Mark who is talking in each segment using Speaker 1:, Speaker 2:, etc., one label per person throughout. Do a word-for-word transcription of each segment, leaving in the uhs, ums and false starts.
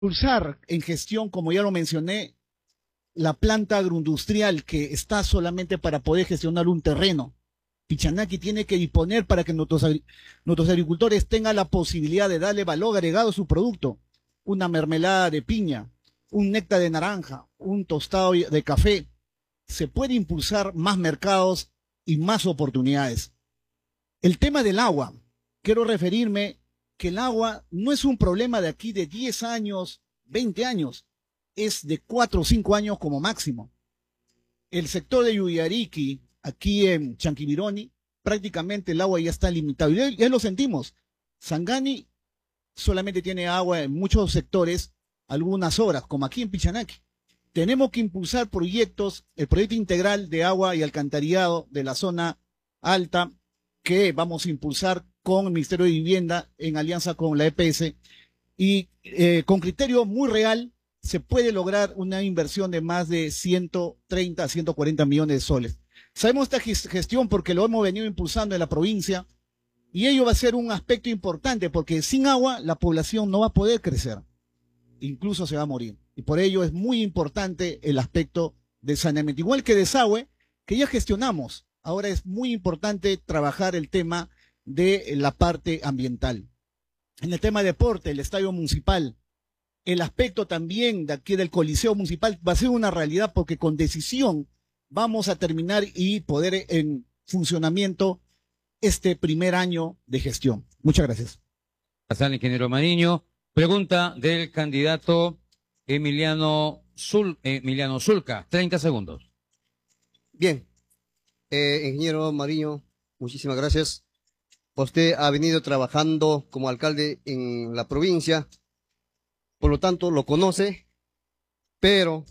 Speaker 1: Impulsar en gestión, como ya lo mencioné, la planta agroindustrial que está solamente para poder gestionar un terreno. Pichanaki tiene que disponer para que nuestros, nuestros agricultores tengan la posibilidad de darle valor agregado a su producto. Una mermelada de piña, un néctar de naranja, un tostado de café. Se puede impulsar más mercados y más oportunidades. El tema del agua. Quiero referirme que el agua no es un problema de aquí de diez años, veinte años. Es de cuatro o cinco años como máximo. El sector de Yuyariqui, aquí en Chanquibironi, prácticamente el agua ya está limitado. Y ya, ya lo sentimos. Sangani solamente tiene agua en muchos sectores, algunas horas, como aquí en Pichanaki. Tenemos que impulsar proyectos, el proyecto integral de agua y alcantarillado de la zona alta, que vamos a impulsar con el Ministerio de Vivienda en alianza con la E P S. Y eh, con criterio muy real, se puede lograr una inversión de más de ciento treinta a ciento cuarenta millones de soles. Sabemos esta gestión porque lo hemos venido impulsando en la provincia y ello va a ser un aspecto importante porque sin agua la población no va a poder crecer, incluso se va a morir. Y por ello es muy importante el aspecto de saneamiento, igual que desagüe, que ya gestionamos. Ahora es muy importante trabajar el tema de la parte ambiental. En el tema de deporte, el estadio municipal, el aspecto también de aquí del Coliseo Municipal va a ser una realidad porque con decisión vamos a terminar y poder en funcionamiento este primer año de gestión. Muchas gracias.
Speaker 2: Gracias al ingeniero Mariño. Pregunta del candidato Emiliano, Zul, Emiliano Zulca. treinta segundos.
Speaker 3: Bien. Eh, ingeniero Mariño, muchísimas gracias. Usted ha venido trabajando como alcalde en la provincia, por lo tanto lo conoce, pero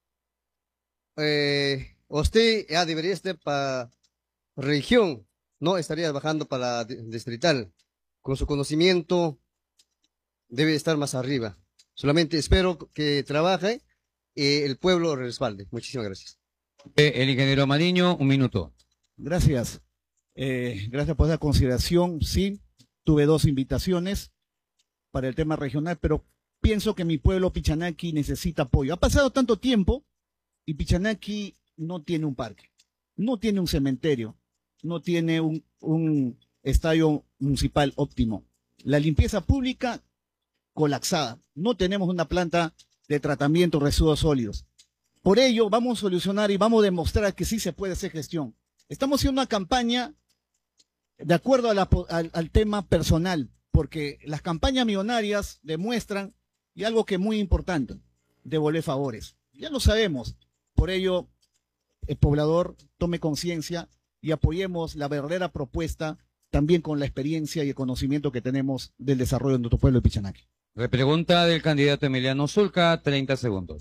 Speaker 3: eh, usted ya debería estar para región, no estaría trabajando para la distrital. Con su conocimiento debe estar más arriba. Solamente espero que trabaje y el pueblo lo respalde. Muchísimas gracias.
Speaker 2: El ingeniero Mariño, un minuto.
Speaker 1: Gracias. Eh, gracias por esa consideración. Sí, tuve dos invitaciones para el tema regional, pero pienso que mi pueblo Pichanaki necesita apoyo. Ha pasado tanto tiempo y Pichanaki no tiene un parque, no tiene un cementerio, no tiene un, un estadio municipal óptimo. La limpieza pública colapsada. No tenemos una planta de tratamiento de residuos sólidos. Por ello, vamos a solucionar y vamos a demostrar que sí se puede hacer gestión. Estamos haciendo una campaña de acuerdo a la, al, al tema personal, porque las campañas millonarias demuestran, y algo que es muy importante, devolver favores. Ya lo sabemos. Por ello, el poblador tome conciencia y apoyemos la verdadera propuesta también con la experiencia y el conocimiento que tenemos del desarrollo de nuestro pueblo de Pichanaki.
Speaker 2: Repregunta del candidato Emiliano Zulca, treinta segundos.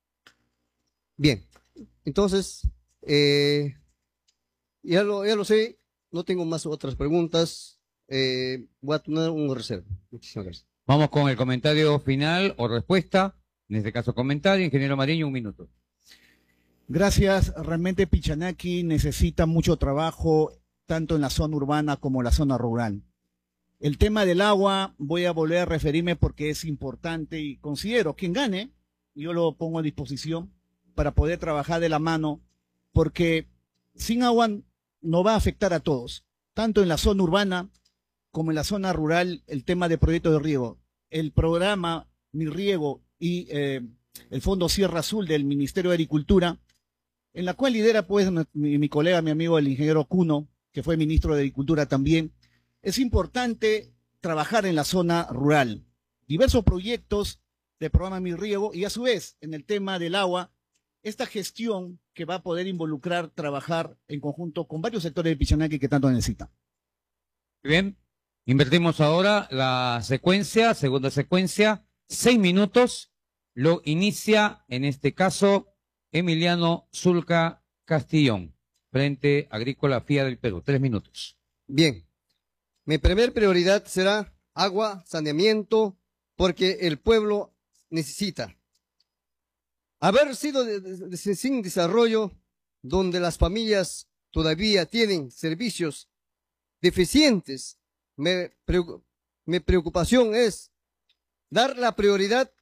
Speaker 3: Bien, entonces, eh, ya, lo, ya lo sé, no tengo más otras preguntas, eh, voy a tener un reserva. Muchísimas gracias.
Speaker 2: Vamos con el comentario final o respuesta, en este caso comentario, ingeniero Mariño, un minuto.
Speaker 1: Gracias, realmente Pichanaki necesita mucho trabajo, tanto en la zona urbana como en la zona rural. El tema del agua, voy a volver a referirme porque es importante y considero quien gane, yo lo pongo a disposición para poder trabajar de la mano, porque sin agua no va a afectar a todos, tanto en la zona urbana como en la zona rural, el tema de proyectos de riego. El programa Mi Riego y eh, el Fondo Sierra Azul del Ministerio de Agricultura, en la cual lidera pues mi, mi colega, mi amigo el ingeniero Cuno, que fue ministro de Agricultura también. Es importante trabajar en la zona rural. Diversos proyectos del programa Mi Riego y a su vez en el tema del agua, esta gestión que va a poder involucrar trabajar en conjunto con varios sectores de Pichanaki que tanto necesitan.
Speaker 2: Bien, invertimos ahora la secuencia, segunda secuencia, seis minutos, lo inicia en este caso Emiliano Zulca Castillón, Frente Agrícola F I A del Perú, tres minutos.
Speaker 3: Bien, mi primer prioridad será agua, saneamiento, porque el pueblo necesita. Haber sido de, de, de, sin desarrollo, donde las familias todavía tienen servicios deficientes, me, mi preocupación es dar la prioridad